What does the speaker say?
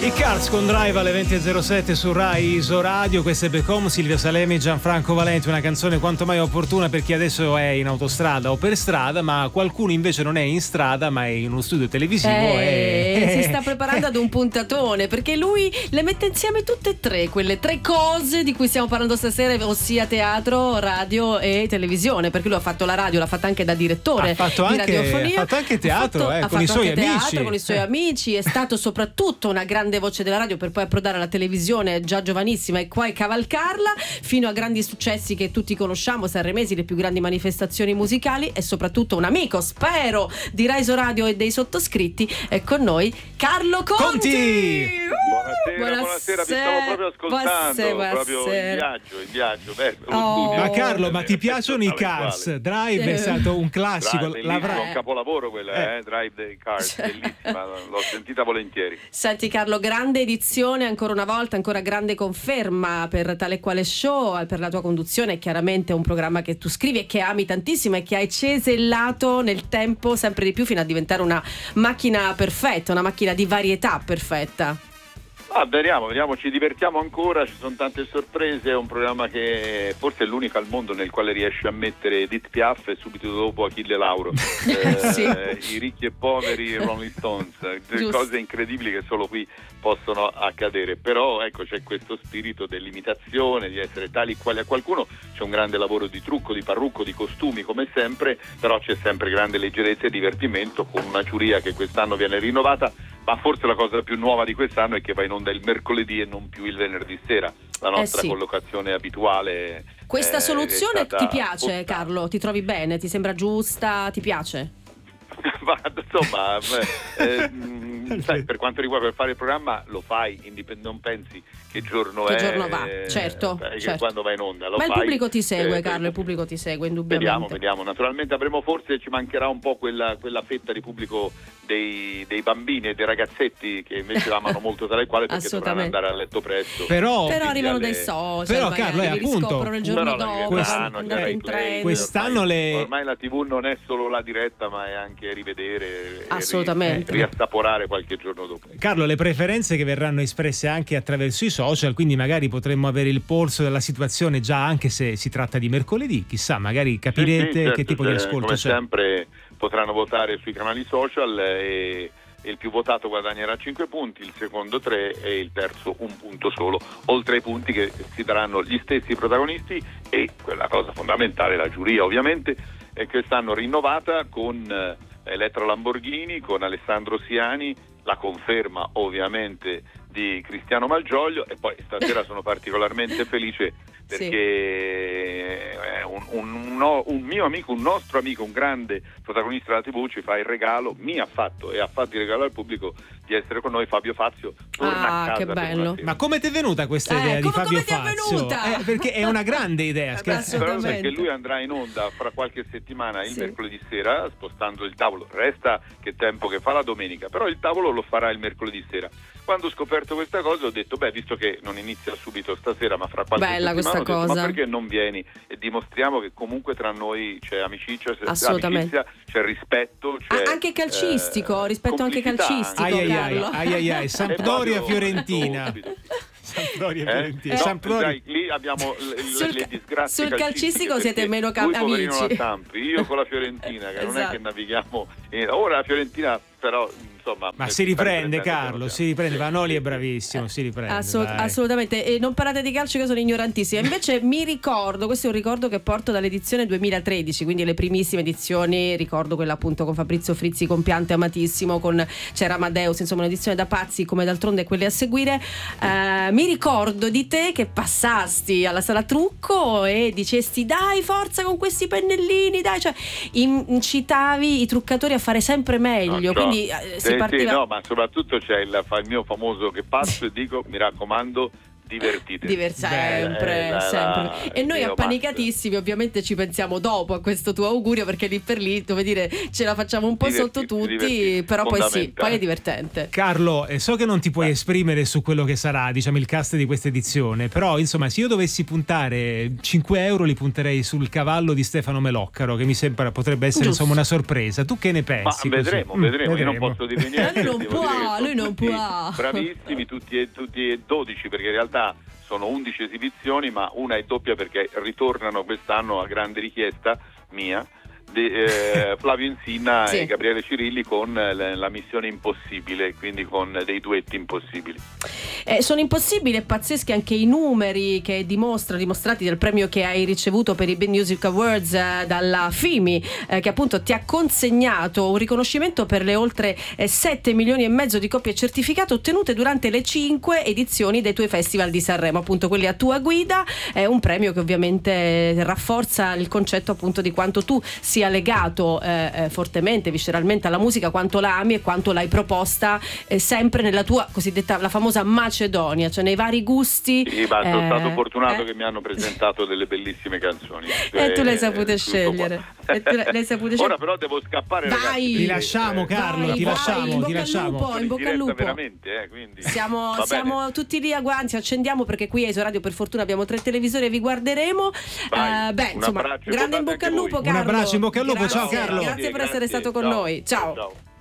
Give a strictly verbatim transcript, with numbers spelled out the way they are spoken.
I Cars con Drive alle venti e zero sette su Rai Isoradio. Questo è Becom, Silvia Salemi, Gianfranco Valenti. Una canzone quanto mai opportuna per chi adesso è in autostrada o per strada, ma qualcuno invece non è in strada ma è in uno studio televisivo eh, e si sta preparando ad un puntatone, perché lui le mette insieme tutte e tre quelle tre cose di cui stiamo parlando stasera, ossia teatro, radio e televisione, perché lui ha fatto la radio, l'ha fatta anche da direttore ha fatto di anche, radiofonia, ha fatto anche teatro, ha fatto, eh, ha con i fatto suoi anche amici teatro, con i suoi eh. amici, è stato soprattutto una grande voce della radio per poi approdare alla televisione già giovanissima e poi cavalcarla fino a grandi successi che tutti conosciamo, Sanremesi, le più grandi manifestazioni musicali, e soprattutto un amico, spero, di Rai Radio e dei sottoscritti. È con noi Carlo Conti, Conti! Buonasera, buonasera, buonasera, vi stavo proprio ascoltando, buonasera, proprio buonasera. in viaggio, in viaggio, beh, Oh. Ma Carlo, ma ti Eh, piacciono i Cars? Drive è stato un classico. Drive, L'avrà- bellissimo, un capolavoro quella, Eh. eh. Drive the Cars, bellissima, l'ho sentita volentieri. Senti Carlo, grande edizione ancora una volta, ancora grande conferma per Tale e Quale Show, per la tua conduzione. È chiaramente un programma che tu scrivi e che ami tantissimo e che hai cesellato nel tempo sempre di più fino a diventare una macchina perfetta, una macchina di varietà perfetta. Ah, vediamo, vediamo, ci divertiamo ancora, ci sono tante sorprese, è un programma che forse è l'unico al mondo nel quale riesce a mettere Edith Piaf e subito dopo Achille Lauro, eh, Sì. i ricchi e poveri, i Rolling Stones, Giusto. cose incredibili che solo qui possono accadere, però ecco c'è questo spirito dell'imitazione, di essere tali quali a qualcuno, c'è un grande lavoro di trucco, di parrucco, di costumi come sempre, però c'è sempre grande leggerezza e divertimento con una giuria che quest'anno viene rinnovata. Ma forse la cosa più nuova di quest'anno è che va in onda il mercoledì e non più il venerdì sera, la nostra Eh sì. collocazione abituale. Questa eh, soluzione è stata ti piace, spostata. Carlo? Ti trovi bene? Ti sembra giusta? Ti piace? Ma insomma, eh, mh, sai, per quanto riguarda per fare il programma lo fai, indipend- non pensi che giorno Che è, giorno va, eh, certo, eh, che certo. quando va in onda lo Ma il fai, pubblico ti segue, eh, Carlo, il pubblico ti segue indubbiamente. Vediamo, vediamo. Naturalmente avremo, forse ci mancherà un po' quella, quella fetta di pubblico dei, dei bambini e dei ragazzetti che invece amano molto tale e quale, perché dovranno Assolutamente. andare a letto presto. Però, Però arrivano alle- dei social, Però, magari, Carlo, è li appunto- riscoprono il giorno Però la dopo, Quest- diventano, andate gli in replay, treno. Quest'anno ormai, le- ormai la tivù non è solo la diretta, ma è anche rivedere, Assolutamente. e ri- riassaporare qualche giorno dopo. Carlo, le preferenze che verranno espresse anche attraverso i social, quindi magari potremmo avere il polso della situazione già anche se si tratta di mercoledì, chissà, magari capirete Sì, sì, certo, che tipo cioè, di ascolto come c'è. sempre potranno votare sui canali social e, e il più votato guadagnerà cinque punti, il secondo tre e il terzo un punto solo, oltre ai punti che si daranno gli stessi protagonisti e quella cosa fondamentale, la giuria ovviamente, è quest'anno rinnovata con eh, Elettra Lamborghini, con Alessandro Siani, la conferma ovviamente di Cristiano Malgioglio, e poi stasera sono particolarmente felice perché eh, un, un, un, un mio amico, un nostro amico, un grande protagonista della tivù ci fa il regalo, mi ha fatto e ha fatto il regalo al pubblico di essere con noi. Fabio Fazio torna Ah, a casa che per bello. una sera. Ma come ti è venuta questa Eh, idea di come- Fabio come ti è Fazio? venuta? Eh, perché è una grande idea, Eh, scherzo. Però assolutamente. perché lui andrà in onda fra qualche settimana il Sì. mercoledì sera, spostando il tavolo, resta che tempo che fa la domenica, però il tavolo lo farà il mercoledì sera. Quando ho scoperto questa cosa ho detto, beh, visto che non inizia subito stasera ma fra qualche Bella settimana, questa ho detto, cosa. ma perché non vieni e dimostriamo che comunque tra noi c'è amicizia, c'è Assolutamente. amicizia, c'è rispetto, c'è Ah, anche calcistico, eh, rispetto anche complicità calcistico, Ai ai ai, Carlo. ai ai ai, E Sampdoria Fabio Fiorentina. ha detto subito. Sampdoria Eh? Fiorentina. No, Sampdoria. dai, lì abbiamo le, le- Sul le ca- disgrazie sul calcistico siete perché meno ca- lui poverino amici. la Samp, io con la Fiorentina, che non è Esatto. che navighiamo in- ora la Fiorentina però insomma Ma eh, si riprende, riprendendo Carlo, piano si riprende. piano. Vanoli Sì, è sì. bravissimo, si riprende. Assolut- dai. assolutamente, e non parlate di calcio che sono ignorantissima. Invece mi ricordo, questo è un ricordo che porto dall'edizione duemilatredici, quindi le primissime edizioni, ricordo quella appunto con Fabrizio Frizzi, compiante amatissimo, con c'era Amadeus, insomma un'edizione da pazzi come d'altronde quelle a seguire. Eh, mi ricordo di te che passasti alla sala trucco e dicesti dai forza con questi pennellini, dai, cioè incitavi i truccatori a fare sempre meglio, No, quindi cioè, eh, sì, si partiva. sì, no, ma soprattutto c'è il, fa il mio famoso che passo e dico mi raccomando divertite. Diver- sempre, Eh, la- sempre. la- E noi Neo appanicatissimi ovviamente ci pensiamo dopo a questo tuo augurio, perché lì per lì, dove dire, ce la facciamo un po' Divertiti, sotto tutti, divertiti, però poi sì, fondamentale. poi è divertente. Carlo, eh, so che non ti puoi esprimere su quello che sarà, diciamo, il cast di questa edizione, però insomma, se io dovessi puntare cinque euro li punterei sul cavallo di Stefano Meloccaro, che mi sembra potrebbe essere Giusto. insomma una sorpresa. Tu che ne Ma pensi? vedremo, così? Mm, vedremo, io non posso dire niente. Lui non devo può, dire che sono lui non tutti può. Bravissimi, tutti e, tutti e dodici, perché in realtà sono undici esibizioni, ma una è doppia perché ritornano quest'anno a grande richiesta mia de, eh, Flavio Insinna Sì. e Gabriele Cirilli con le- la Missione Impossibile, quindi con dei duetti impossibili. Eh, sono impossibili e pazzeschi anche i numeri che dimostrano, dimostrati dal premio che hai ricevuto per i Big Music Awards eh, dalla FIMI, eh, che appunto ti ha consegnato un riconoscimento per le oltre eh, sette milioni e mezzo di copie certificate ottenute durante le cinque edizioni dei tuoi festival di Sanremo, appunto quelli a tua guida. È un premio che ovviamente rafforza il concetto appunto di quanto tu sia legato eh, eh, fortemente, visceralmente alla musica, quanto la ami e quanto l'hai proposta eh, sempre nella tua cosiddetta, la famosa Macedonia, cioè nei vari gusti. Sì, ma sono eh, stato fortunato eh? che mi hanno presentato delle bellissime canzoni. E tu le hai Eh, sapute tutto scegliere. qua. E tu le, le hai sapute Ora scegliere. però devo scappare, Vai! ragazzi. Ti lasciamo, Carlo, Vai, ti vai, lasciamo, in ti bocca al lasciamo. lupo, Sono in bocca al diretta lupo. veramente, eh, quindi Siamo, va bene. siamo tutti lì, anzi accendiamo, perché qui a Isoradio per fortuna abbiamo tre televisori e vi guarderemo. Vai, Eh, beh, un insomma, abbraccio e grande in votate bocca al anche lupo, voi. Un Carlo. abbraccio, in bocca al lupo, ciao, Grazie, Carlo. Grazie per essere Grazie, stato con ciao. noi. Ciao. Ciao.